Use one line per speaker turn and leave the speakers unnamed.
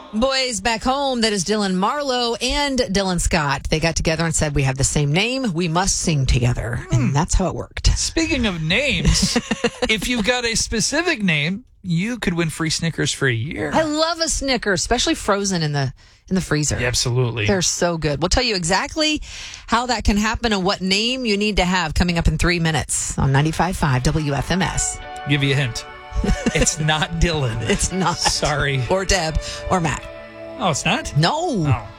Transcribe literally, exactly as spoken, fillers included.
Boys back home, that is Dylan Marlowe and Dylan Scott. They got together and said, we have the same name. We must sing together. And that's how it worked.
Speaking of names, if you've got a specific name, you could win free Snickers for a year.
I love a Snicker, especially frozen in the in the freezer.
Yeah, absolutely.
They're so good. We'll tell you exactly how that can happen and what name you need to have coming up in three minutes on ninety-five point five W F M S.
Give you a hint. It's not Dylan.
It's not.
Sorry.
Or Deb or Matt.
Oh, it's not?
No.
Oh.